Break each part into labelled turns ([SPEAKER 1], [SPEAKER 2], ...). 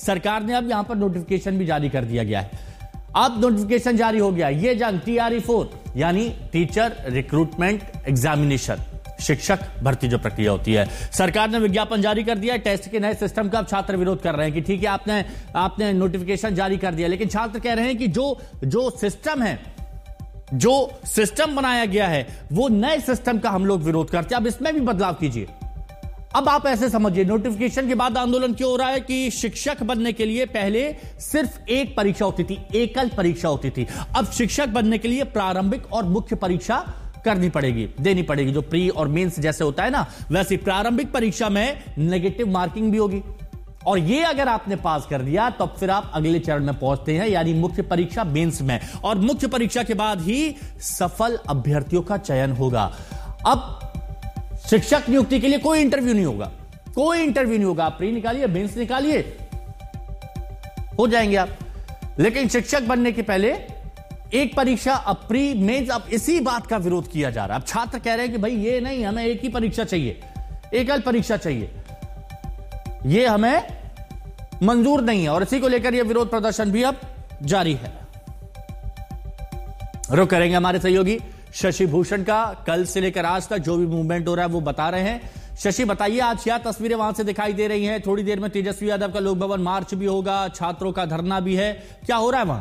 [SPEAKER 1] सरकार ने अब यहां पर नोटिफिकेशन भी जारी कर दिया गया है। अब नोटिफिकेशन जारी हो गया, ये जंग TRE-4 यानी टीचर रिक्रूटमेंट एग्जामिनेशन, शिक्षक भर्ती जो प्रक्रिया होती है, सरकार ने विज्ञापन जारी कर दिया है। टेस्ट के नए सिस्टम का अब छात्र विरोध कर रहे हैं कि ठीक है आपने नोटिफिकेशन जारी कर दिया, लेकिन छात्र कह रहे हैं कि जो सिस्टम है, जो सिस्टम बनाया गया है, वो नए सिस्टम का हम लोग विरोध करते हैं, अब इसमें भी बदलाव कीजिए। अब आप ऐसे समझिए, नोटिफिकेशन के बाद आंदोलन क्यों हो रहा है कि शिक्षक बनने के लिए पहले सिर्फ एक परीक्षा होती थी, एकल परीक्षा होती थी। अब शिक्षक बनने के लिए प्रारंभिक और मुख्य परीक्षा करनी पड़ेगी, देनी पड़ेगी। जो प्री और मेंस जैसे होता है ना, वैसे प्रारंभिक परीक्षा में नेगेटिव मार्किंग भी होगी, और ये अगर आपने पास कर दिया तो फिर आप अगले चरण में पहुंचते हैं, यानी मुख्य परीक्षा, मेंस में। और मुख्य परीक्षा के बाद ही सफल अभ्यर्थियों का चयन होगा। अब शिक्षक नियुक्ति के लिए कोई इंटरव्यू नहीं होगा, कोई इंटरव्यू नहीं होगा। आप प्री निकालिए, मेंस निकालिए, हो जाएंगे आप। लेकिन शिक्षक बनने के पहले एक परीक्षा, अब प्री, मेंस। अब इसी बात का विरोध किया जा रहा है। अब छात्र कह रहे हैं कि भाई ये नहीं, हमें एक ही परीक्षा चाहिए, एकल परीक्षा चाहिए, ये हमें मंजूर नहीं है। और इसी को लेकर यह विरोध प्रदर्शन भी अब जारी है। रुक करेंगे हमारे सहयोगी शशि भूषण का, कल से लेकर आज तक जो भी मूवमेंट हो रहा है वो बता रहे हैं। शशि, बताइए आज क्या तस्वीरें वहां से दिखाई दे रही हैं? थोड़ी देर में तेजस्वी यादव का लोक भवन मार्च भी होगा, छात्रों का धरना भी है, क्या हो रहा है वहां?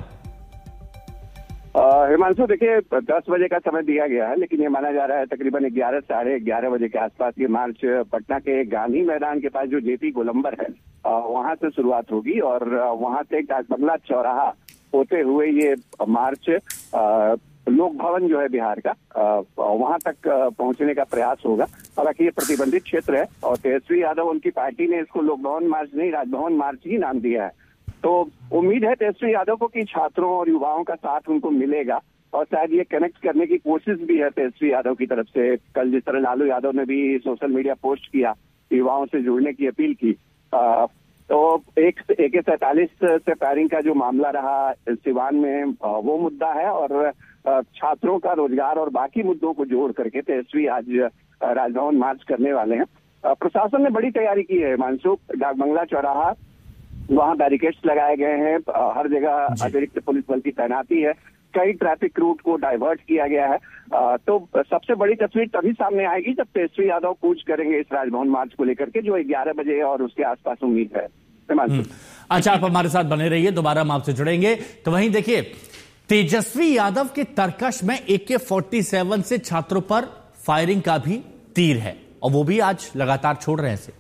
[SPEAKER 2] हिमांशु, देखिए 10 बजे का समय दिया गया है, लेकिन ये माना जा रहा है तकरीबन 11 साढ़े 11 बजे के आसपास ये मार्च पटना के गांधी मैदान के पास जो जेपी गोलंबर है वहां से शुरुआत होगी, और वहां से डाक बंगला चौराहा होते हुए ये मार्च लोक भवन जो है बिहार का, वहां तक पहुंचने का प्रयास होगा। हालांकि ये प्रतिबंधित क्षेत्र है और तेजस्वी यादव, उनकी पार्टी ने इसको लोक भवन मार्च नहीं, राजभवन मार्च ही नाम दिया है। तो उम्मीद है तेजस्वी यादव को कि छात्रों और युवाओं का साथ उनको मिलेगा, और शायद ये कनेक्ट करने की कोशिश भी है तेजस्वी यादव की तरफ से। कल जिस तरह लालू यादव ने भी सोशल मीडिया पोस्ट किया, युवाओं से जुड़ने की अपील की, तो AK-47 से फायरिंग का जो मामला रहा सिवान में, वो मुद्दा है, और छात्रों का रोजगार और बाकी मुद्दों को जोड़ करके तेजस्वी आज राजभवन मार्च करने वाले हैं। प्रशासन ने बड़ी तैयारी की है हिमांशु। डाक बंगला चौराहा, वहां बैरिकेड्स लगाए गए हैं, हर जगह अतिरिक्त पुलिस बल की तैनाती है, कई ट्रैफिक रूट को डाइवर्ट किया गया है। तो सबसे बड़ी तस्वीर तभी सामने आएगी जब तेजस्वी यादव कूच करेंगे इस राजभवन मार्च को लेकर के, जो 11 बजे और उसके आसपास उम्मीद है।
[SPEAKER 1] अच्छा, आप हमारे साथ बने रहिए, दोबारा हम आपसे जुड़ेंगे। तो वहीं देखिए, तेजस्वी यादव के तरकश में AK-47 से छात्रों पर फायरिंग का भी तीर है, और वो भी आज लगातार छोड़ रहे हैं।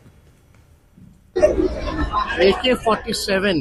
[SPEAKER 3] AK-47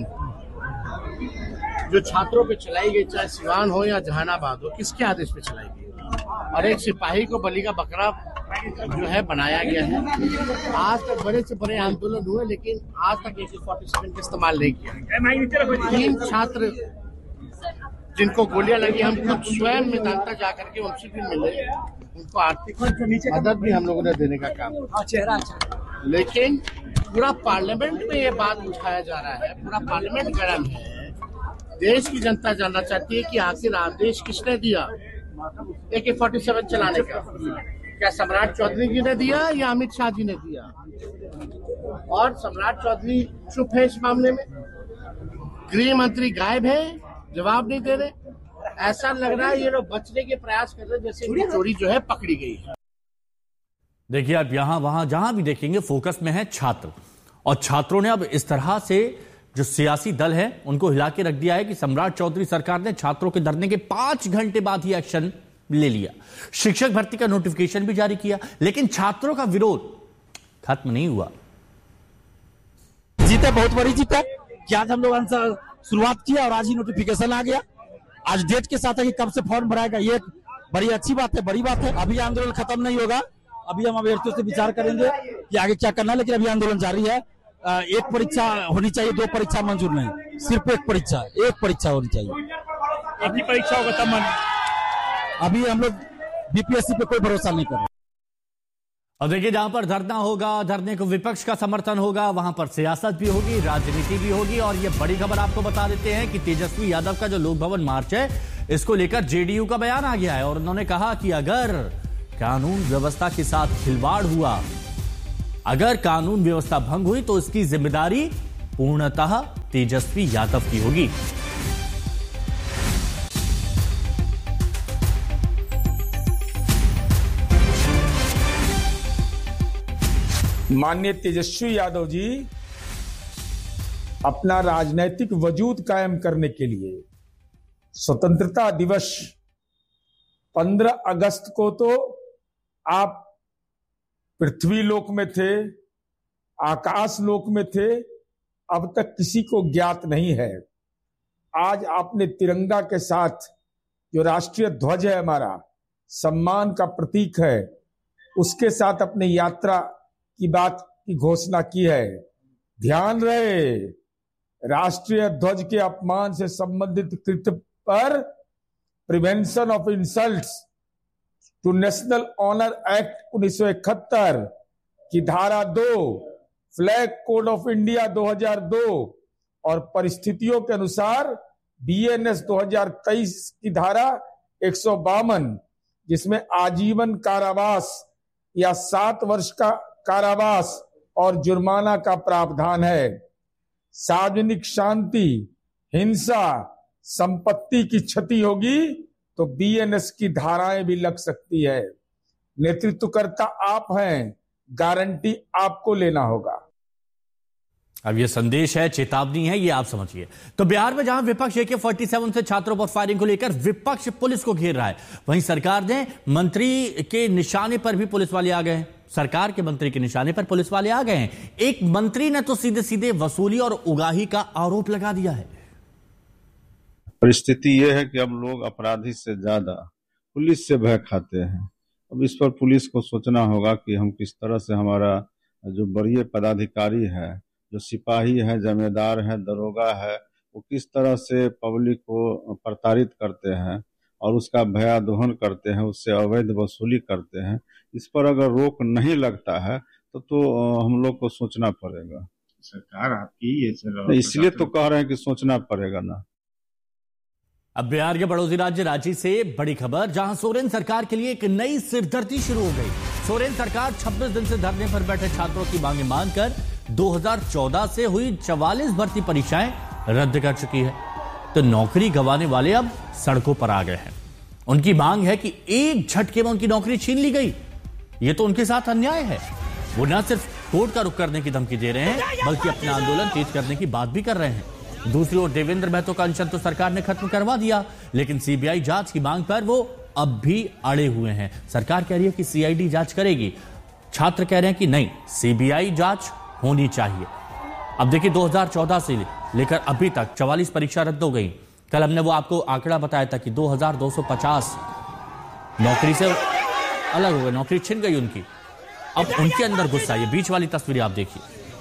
[SPEAKER 3] जो छात्रों पे चलाई गई, चाहे सिवान हो या जहानाबाद हो, किसके आदेश पे चलाई गई? और एक सिपाही को बलि का बकरा जो है बनाया गया है। आज तक बड़े से बड़े आंदोलन हुए, लेकिन आज तक AK-47 का इस्तेमाल नहीं किया। 3 छात्र जिनको गोलियां लगी, हम खुद स्वयं मैदान तक जाकर के उनसे भी मिले, उनको आर्थिक मदद भी हम लोगों ने देने का काम किया। लेकिन पूरा पार्लियामेंट में ये बात उठाया जा रहा है, पूरा पार्लियामेंट गर्म है। देश की जनता जानना चाहती है कि आखिर आदेश किसने दिया AK-47 चलाने का? क्या सम्राट चौधरी जी ने दिया या अमित शाह जी ने दिया? और सम्राट चौधरी चुप है इस मामले में, गृह मंत्री गायब है, जवाब नहीं दे रहे। ऐसा लग रहा है ये लोग बचने के प्रयास कर रहे हैं, जैसे इनकी चोरी जो है पकड़ी गई है।
[SPEAKER 1] देखिए, आप यहां वहां जहां भी देखेंगे फोकस में है छात्र, और छात्रों ने अब इस तरह से जो सियासी दल है उनको हिला के रख दिया है कि सम्राट चौधरी सरकार ने छात्रों के धरने के 5 घंटे बाद ही एक्शन ले लिया, शिक्षक भर्ती का नोटिफिकेशन भी जारी किया, लेकिन छात्रों का विरोध खत्म नहीं हुआ।
[SPEAKER 4] जीते, बहुत बड़ी जीते कि आज हम लोग शुरुआत किया और आज ही नोटिफिकेशन आ गया। आज डेट के साथ है कि कब से फॉर्म भराएगा, ये बड़ी अच्छी बात है, बड़ी बात है। अभी आंदोलन खत्म नहीं होगा, अभी हम अभ्यर्थियों से विचार करेंगे कि आगे क्या करना है, लेकिन अभी आंदोलन जारी है। एक परीक्षा होनी चाहिए, 2 परीक्षा मंजूर नहीं, सिर्फ एक परीक्षा होनी चाहिए।
[SPEAKER 5] एक ही परीक्षा होगा तब
[SPEAKER 4] अभी हम लोग BPSC पे कोई भरोसा नहीं कर रहे।
[SPEAKER 1] अब देखिए, जहां पर धरना होगा, धरने को विपक्ष का समर्थन होगा, वहां पर सियासत भी होगी, राजनीति भी होगी। और ये बड़ी खबर आपको बता देते हैं कि तेजस्वी यादव का जो लोक भवन मार्च है, इसको लेकर JDU का बयान आ गया है, और उन्होंने कहा कि अगर कानून व्यवस्था के साथ खिलवाड़ हुआ, अगर कानून व्यवस्था भंग हुई, तो इसकी जिम्मेदारी पूर्णतः तेजस्वी यादव की होगी।
[SPEAKER 6] माननीय तेजस्वी यादव जी अपना राजनीतिक वजूद कायम करने के लिए स्वतंत्रता दिवस 15 अगस्त को तो आप पृथ्वी लोक में थे, आकाश लोक में थे, अब तक किसी को ज्ञात नहीं है। आज आपने तिरंगा के साथ जो राष्ट्रीय ध्वज है, हमारा सम्मान का प्रतीक है, उसके साथ अपनी यात्रा की बात की घोषणा की है। ध्यान रहे, राष्ट्रीय ध्वज के अपमान से संबंधित कृत्य पर prevention of insults to national honour act 1971 की धारा 2, फ्लैग कोड ऑफ इंडिया 2002 और परिस्थितियों के अनुसार बीएनएस 2023 की धारा 152, जिसमें आजीवन कारावास या 7 वर्ष का कारावास और जुर्माना का प्रावधान है। सार्वजनिक शांति, हिंसा, संपत्ति की क्षति होगी तो बीएनएस की धाराएं भी लग सकती है। नेतृत्वकर्ता आप हैं, गारंटी आपको लेना होगा।
[SPEAKER 1] अब ये संदेश है, चेतावनी है, ये आप समझिए। तो बिहार में जहां विपक्ष AK-47 से छात्रों पर फायरिंग को लेकर विपक्ष पुलिस को घेर रहा है, वहीं सरकार ने मंत्री के निशाने पर भी पुलिस वाले आ गए हैं। सरकार के मंत्री के निशाने पर पुलिस वाले आ गए हैं। एक मंत्री ने तो सीधे सीधे वसूली और उगाही का आरोप लगा दिया है।
[SPEAKER 7] परिस्थिति यह है कि अब लोग अपराधी से ज्यादा पुलिस से भय खाते हैं। अब इस पर पुलिस को सोचना होगा कि हम किस तरह से, हमारा जो वरीय पदाधिकारी है, जो सिपाही है, जमींदार है, दरोगा है, वो किस तरह से पब्लिक को प्रताड़ित करते हैं और उसका भयादोहन करते हैं, उससे अवैध वसूली करते हैं। इस पर अगर रोक नहीं लगता है तो हम लोग को सोचना पड़ेगा।
[SPEAKER 5] सरकार आपकी ये
[SPEAKER 7] इसलिए तो कह रहे हैं कि सोचना पड़ेगा ना।
[SPEAKER 1] अब बिहार के पड़ोसी राज्य रांची से बड़ी खबर, जहां सोरेन सरकार के लिए एक नई सिरदर्दी शुरू हो गई। सोरेन सरकार 26 दिन से धरने पर बैठे छात्रों की मांगें मानकर 2014 से हुई 44 भर्ती परीक्षाएं रद्द कर चुकी है। तो नौकरी गंवाने वाले अब सड़कों पर आ गए हैं। उनकी मांग है कि एक झटके में उनकी नौकरी छीन ली गई। ये तो उनके साथ अन्याय है। वो न सिर्फ कोर्ट का रुख करने की धमकी दे रहे हैं, बल्कि अपना आंदोलन तेज करने की बात भी कर रहे हैं। दूसरी ओर देवेंद्र महतो का अनशन तो सरकार ने खत्म करवा दिया, लेकिन सीबीआई जांच की मांग पर वो अब भी अड़े हुए हैं। सरकार कह रही है कि सीआईडी जांच करेगी, छात्र कह रहे हैं कि नहीं, सीबीआई जांच होनी चाहिए। अब देखिए, 2014 से लेकर अभी तक 44 परीक्षा रद्द हो गई। कल हमने वो आपको आंकड़ा बताया था कि 2250 नौकरी से अलग हो गए, नौकरी छिन गई उनकी। अब उनके अंदर गुस्सा, ये बीच वाली तस्वीर आप देखिए।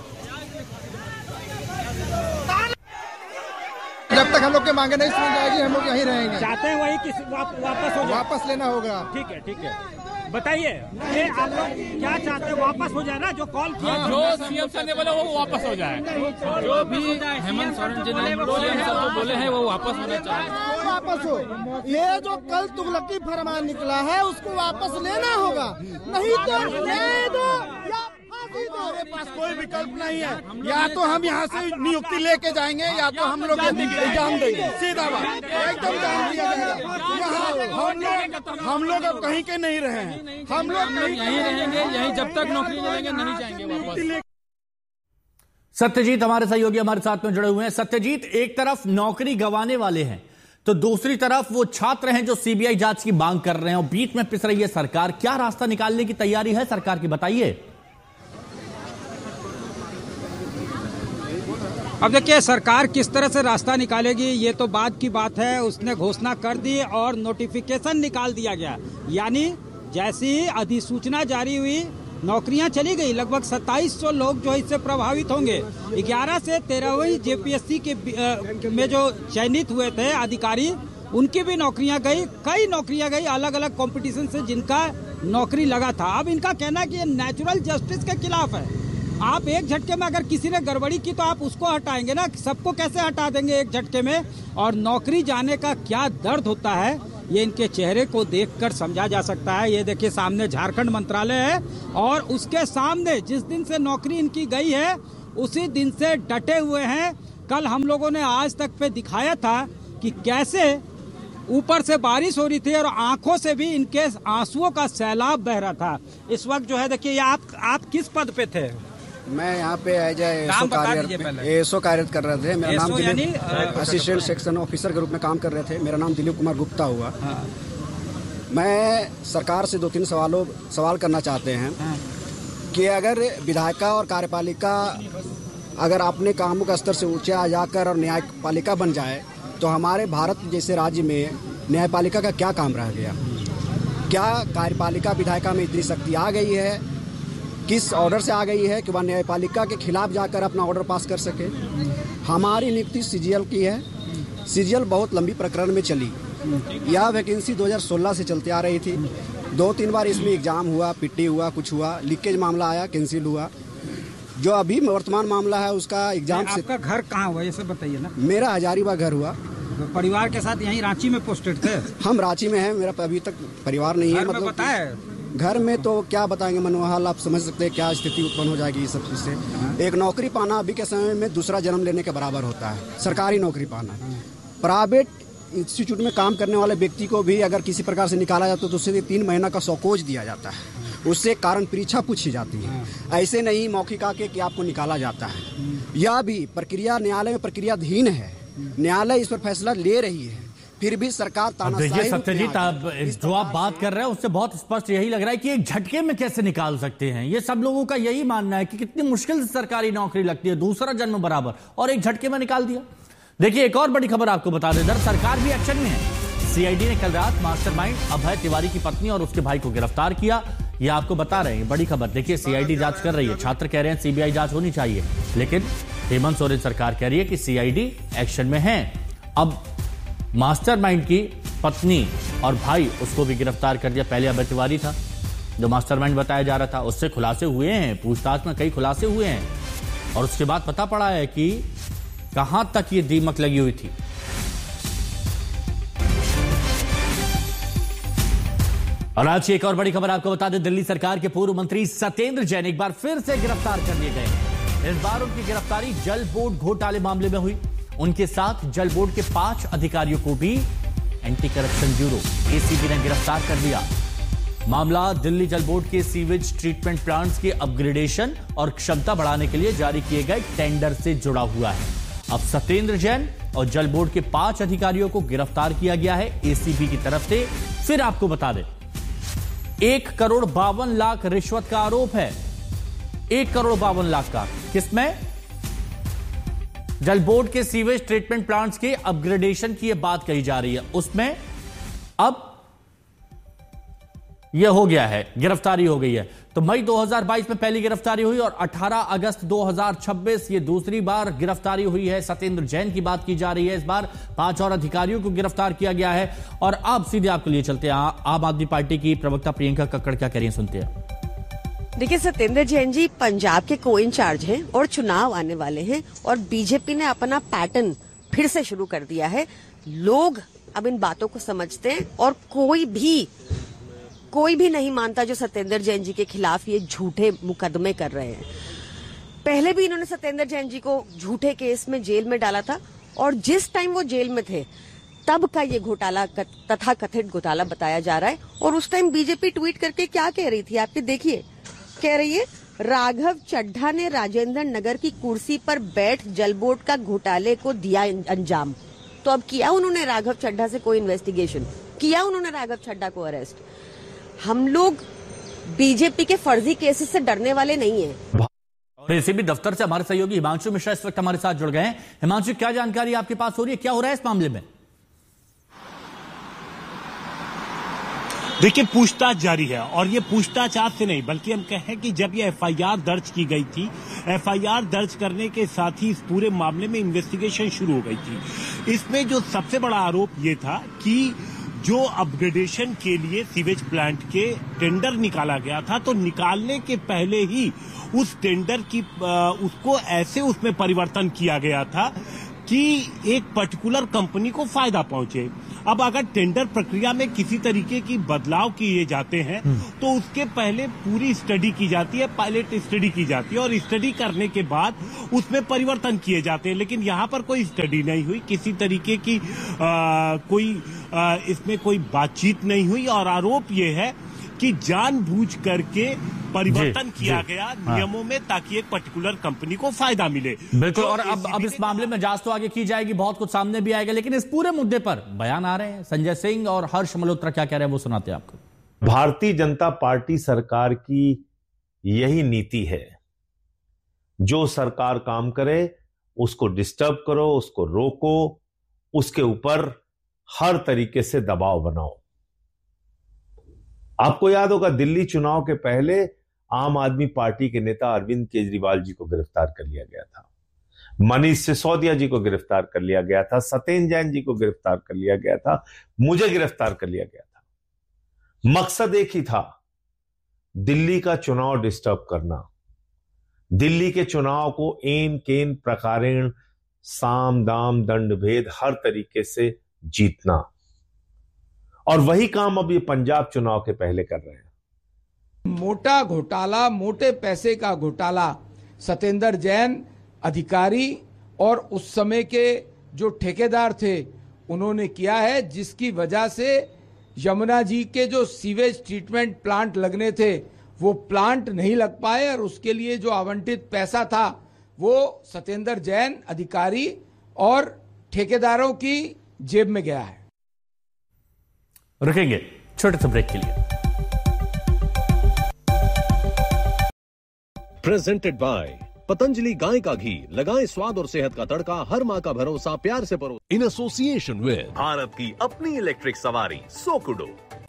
[SPEAKER 8] जब तक हम लोग के मांगे नहीं सुनी जाएगी, हम लोग यहीं रहेंगे।
[SPEAKER 5] चाहते हैं वही वापस हो जाए,
[SPEAKER 8] वापस लेना होगा।
[SPEAKER 5] ठीक है। बताइए, ये आप लोग क्या चाहते हैं? वापस हो जाए ना, जो कॉल किया, जो सीएम सर ने बोला वो वापस हो जाए। जो भी हेमंत सोरेन जी ने बोले हैं वो वापस होना चाहिए।
[SPEAKER 8] वापस हो, ये जो कल तुगलकी फरमान निकला है उसको वापस लेना होगा, नहीं तो ले दो या फांसी दो। हमारे पास कोई विकल्प नहीं है, या तो हम यहाँ से नियुक्ति लेके जाएंगे या तो हम लोग एग्जाम देंगे। सीधा बात, एकदम जान दिया जाएगा। हम लोग अब कहीं के नहीं रहे हैं, हम लोग यहीं रहेंगे, यहीं जब तक नौकरी मिलेंगे नहीं जाएंगे वापस।
[SPEAKER 1] सत्यजीत हमारे सहयोगी हमारे साथ में जुड़े हुए हैं। सत्यजीत, एक तरफ नौकरी गंवाने वाले हैं तो दूसरी तरफ वो छात्र हैं जो सीबीआई जांच की मांग कर रहे हैं और बीच में पिस रही है सरकार। क्या रास्ता निकालने की तैयारी है सरकार की, बताइए।
[SPEAKER 9] अब देखिए, सरकार किस तरह से रास्ता निकालेगी ये तो बाद की बात है। उसने घोषणा कर दी और नोटिफिकेशन निकाल दिया गया, यानी जैसी ही अधिसूचना जारी हुई नौकरियां चली गई। लगभग 2700 लोग जो इससे प्रभावित होंगे। 11 से 13वीं जेपीएससी के में जो चयनित हुए थे अधिकारी, उनकी भी नौकरियां गई। कई नौकरियां गई अलग अलग कंपटीशन से जिनका नौकरी लगा था। अब इनका कहना है कि ये नेचुरल जस्टिस के खिलाफ है। आप एक झटके में अगर किसी ने गड़बड़ी की तो आप उसको हटाएंगे ना, सबको कैसे हटा देंगे एक झटके में। और नौकरी जाने का क्या दर्द होता है ये इनके चेहरे को देखकर समझा जा सकता है। ये देखिए, सामने झारखंड मंत्रालय है और उसके सामने जिस दिन से नौकरी इनकी गई है उसी दिन से डटे हुए हैं। कल हम लोगों ने आज तक पे दिखाया था कि कैसे ऊपर से बारिश हो रही थी और आंखों से भी इनके आंसुओं का सैलाब बह रहा था। इस वक्त जो है देखिए, आप किस पद पे थे?
[SPEAKER 10] मैं यहाँ पे एएसओ कार्यरत कर रहे थे। मेरा नाम दिलीप, असिस्टेंट सेक्शन ऑफिसर के रूप में काम कर रहे थे। मेरा नाम दिलीप कुमार गुप्ता हुआ। हाँ। मैं सरकार से 2-3 सवाल करना चाहते हैं कि अगर विधायिका और कार्यपालिका अगर अपने कामों का स्तर से ऊंचा जाकर और न्यायपालिका बन जाए तो हमारे भारत जैसे राज्य में न्यायपालिका का क्या काम रह गया? क्या कार्यपालिका विधायिका में इतनी शक्ति आ गई है, किस ऑर्डर से आ गई है कि वह न्यायपालिका के खिलाफ जाकर अपना ऑर्डर पास कर सके? हमारी नियुक्ति सीजीएल की है। सीजीएल बहुत लंबी प्रकरण में चली। यह वैकेंसी 2016 से चलती आ रही थी। 2-3 बार इसमें एग्जाम हुआ, पिट्टी हुआ, कुछ हुआ, लीकेज मामला आया, कैंसिल हुआ। जो अभी वर्तमान मामला है उसका एग्जाम से।
[SPEAKER 9] आपका घर कहाँ हुआ ये सब बताइए ना।
[SPEAKER 10] मेरा हजारीबाग घर हुआ।
[SPEAKER 9] परिवार के साथ यहीं रांची में पोस्टेड थे?
[SPEAKER 10] हम रांची में हैं। मेरा अभी तक परिवार नहीं है।
[SPEAKER 9] मतलब बताया
[SPEAKER 10] घर में तो क्या बताएंगे मनोहाल, आप समझ सकते हैं क्या स्थिति उत्पन्न हो जाएगी इस सब चीज से। एक नौकरी पाना अभी के समय में दूसरा जन्म लेने के बराबर होता है। सरकारी नौकरी पाना, प्राइवेट इंस्टीट्यूट में काम करने वाले व्यक्ति को भी अगर किसी प्रकार से निकाला जाता तो उसे 3 महीना का सौकोज दिया जाता है। उससे कारण परीक्षा पूछी जाती है। ऐसे नहीं मौखिक आके कि आपको निकाला जाता है। यह भी प्रक्रिया न्यायालय में प्रक्रियाधीन है। न्यायालय इस पर फैसला ले रही है, फिर भी सरकार
[SPEAKER 1] तानाशाही। सत्यजीत, आप जो आप बात कर रहे हैं उससे बहुत स्पष्ट यही लग रहा है कि एक झटके में कैसे निकाल सकते हैं। ये सब लोगों का यही मानना है कि कितनी मुश्किल से सरकारी नौकरी लगती है, दूसरा जन्म बराबर, और एक झटके में निकाल दिया। देखिए, एक और बड़ी खबर आपको बता दें, इधर सरकार भी एक्शन में है। सीआईडी ने कल रात मास्टरमाइंड अभय तिवारी की पत्नी और उसके भाई को गिरफ्तार किया। ये आपको बता रहे हैं, बड़ी खबर। देखिए, सीआईडी जांच कर रही है। छात्र कह रहे हैं सीबीआई जांच होनी चाहिए, लेकिन हेमंत सोरेन सरकार कह रही है कि सीआईडी एक्शन में है। अब मास्टरमाइंड की पत्नी और भाई, उसको भी गिरफ्तार कर दिया। पहले अभय तिवारी था जो मास्टरमाइंड बताया जा रहा था, उससे खुलासे हुए हैं, पूछताछ में कई खुलासे हुए हैं, और उसके बाद पता पड़ा है कि कहां तक ये दीमक लगी हुई थी। और आज की एक और बड़ी खबर आपको बता दें, दिल्ली सरकार के पूर्व मंत्री सत्येंद्र जैन एक बार फिर से गिरफ्तार कर लिए गए। इस बार उनकी गिरफ्तारी जल बोर्ड घोटाले मामले में हुई। उनके साथ जल बोर्ड के 5 अधिकारियों को भी एंटी करप्शन ब्यूरो एसीबी ने गिरफ्तार कर लिया। मामला दिल्ली जल बोर्ड के सीवेज ट्रीटमेंट प्लांट्स के अपग्रेडेशन और क्षमता बढ़ाने के लिए जारी किए गए टेंडर से जुड़ा हुआ है। अब सत्येंद्र जैन और जल बोर्ड के 5 अधिकारियों को गिरफ्तार किया गया है एसीबी की तरफ से। फिर आपको बता दें, 1,52 लाख रिश्वत का आरोप है। 1,52 लाख का किसमें? जल बोर्ड के सीवेज ट्रीटमेंट प्लांट्स के अपग्रेडेशन की यह बात कही जा रही है, उसमें अब यह हो गया है, गिरफ्तारी हो गई है। तो मई 2022 में पहली गिरफ्तारी हुई और 18 अगस्त 2026 ये दूसरी बार गिरफ्तारी हुई है। सत्येंद्र जैन की बात की जा रही है। इस बार 5 और अधिकारियों को गिरफ्तार किया गया है। और अब सीधे आपके लिए चलते हैं, आम आदमी पार्टी की प्रवक्ता प्रियंका कक्कड़ क्या कह रही हैं, सुनते हैं।
[SPEAKER 11] देखिए, सत्येंद्र जैन जी पंजाब के को इंचार्ज हैं और चुनाव आने वाले हैं, और बीजेपी ने अपना पैटर्न फिर से शुरू कर दिया है। लोग अब इन बातों को समझते हैं और कोई भी नहीं मानता जो सत्येंद्र जैन जी के खिलाफ ये झूठे मुकदमे कर रहे हैं। पहले भी इन्होंने सत्येंद्र जैन जी को झूठे केस में जेल में डाला था, और जिस टाइम वो जेल में थे तब का ये घोटाला तथा कथित घोटाला बताया जा रहा है। और उस टाइम बीजेपी ट्वीट करके क्या कह रही थी, आपके देखिए, कह रही है, राघव चड्ढा ने राजेंद्र नगर की कुर्सी पर बैठ जल बोर्ड का घोटाले को दिया अंजाम। तो अब किया उन्होंने राघव चड्ढा से कोई इन्वेस्टिगेशन? किया उन्होंने राघव चड्ढा को अरेस्ट? हम लोग बीजेपी के फर्जी केसेस से डरने वाले नहीं हैं।
[SPEAKER 1] और एसीबी दफ्तर से हमारे सहयोगी हिमांशु मिश्रा इस वक्त हमारे साथ जुड़ गए हैं। हिमांशु, क्या जानकारी आपके पास हो रही है, क्या हो रहा है इस मामले में?
[SPEAKER 12] देखिए, पूछताछ जारी है, और ये पूछताछ आज से नहीं बल्कि हम कहें कि जब ये एफआईआर दर्ज की गई थी, एफआईआर दर्ज करने के साथ ही इस पूरे मामले में इन्वेस्टिगेशन शुरू हो गई थी। इसमें जो सबसे बड़ा आरोप ये था कि जो अपग्रेडेशन के लिए सीवेज प्लांट के टेंडर निकाला गया था, तो निकालने के पहले ही उस टेंडर की उसको ऐसे उसमें परिवर्तन किया गया था कि एक पर्टिकुलर कंपनी को फायदा पहुंचे। अब अगर टेंडर प्रक्रिया में किसी तरीके की बदलाव किए जाते हैं तो उसके पहले पूरी स्टडी की जाती है, पायलट स्टडी की जाती है, और स्टडी करने के बाद उसमें परिवर्तन किए जाते हैं। लेकिन यहाँ पर कोई स्टडी नहीं हुई, किसी तरीके की इसमें कोई बातचीत नहीं हुई, और आरोप ये है कि जानबूझ करके परिवर्तन किया गया नियमों में ताकि एक पर्टिकुलर कंपनी को फायदा मिले।
[SPEAKER 1] बिल्कुल। और अब इस मामले में जांच तो आगे की जाएगी, बहुत कुछ सामने भी आएगा, लेकिन इस पूरे मुद्दे पर बयान आ रहे हैं। संजय सिंह और हर्ष मल्होत्रा क्या कह रहे हैं वो सुनाते हैं आपको।
[SPEAKER 13] भारतीय जनता पार्टी सरकार की यही नीति है, जो सरकार काम करे उसको डिस्टर्ब करो, उसको रोको, उसके ऊपर हर तरीके से दबाव बनाओ। आपको याद होगा दिल्ली चुनाव के पहले आम आदमी पार्टी के नेता अरविंद केजरीवाल जी को गिरफ्तार कर लिया गया था, मनीष सिसोदिया जी को गिरफ्तार कर लिया गया था, सत्येंद्र जैन जी को गिरफ्तार कर लिया गया था, मुझे गिरफ्तार कर लिया गया था। मकसद एक ही था, दिल्ली का चुनाव डिस्टर्ब करना, दिल्ली के चुनाव को एन केन प्रकारेण साम दाम दंड भेद हर तरीके से जीतना। और वही काम अब ये पंजाब चुनाव के पहले कर रहे हैं।
[SPEAKER 14] मोटा घोटाला, मोटे पैसे का घोटाला सत्येंद्र जैन अधिकारी और उस समय के जो ठेकेदार थे उन्होंने किया है, जिसकी वजह से यमुना जी के जो सीवेज ट्रीटमेंट प्लांट लगने थे वो प्लांट नहीं लग पाए, और उसके लिए जो आवंटित पैसा था वो सत्येंद्र जैन अधिकारी और ठेकेदारों की जेब में गया है।
[SPEAKER 1] रुकेंगे छोटे से ब्रेक के लिए।
[SPEAKER 15] प्रेजेंटेड बाय पतंजलि गाय का घी, लगाएं स्वाद और सेहत का तड़का, हर माँ का भरोसा प्यार से परो। इन एसोसिएशन विद भारत की अपनी इलेक्ट्रिक सवारी सोकुडो।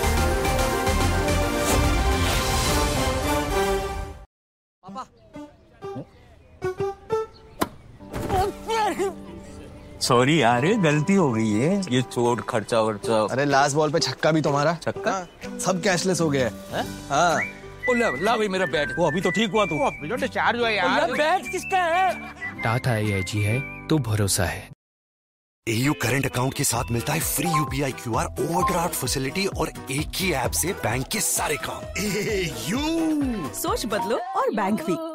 [SPEAKER 16] सॉरी यार, गलती हो गई है, ये चोट खर्चा वर्चा।
[SPEAKER 17] अरे लास्ट बॉल पे छक्का भी तुम्हारा।
[SPEAKER 16] छक्का?
[SPEAKER 17] सब कैशलेस हो गया है। हाँ।
[SPEAKER 16] ला भाई मेरा बैट। वो अभी तो ठीक हुआ तू।
[SPEAKER 17] डिस्चार्ज हुआ यार।
[SPEAKER 16] बैट किसका है?
[SPEAKER 18] टाटा AIG है तो भरोसा है।
[SPEAKER 19] AU करंट अकाउंट के साथ मिलता है free UPI QR overdraft facility और एक ही ऐप से बैंक के सारे काम। AU
[SPEAKER 20] सोच बदलो और बैंक भी।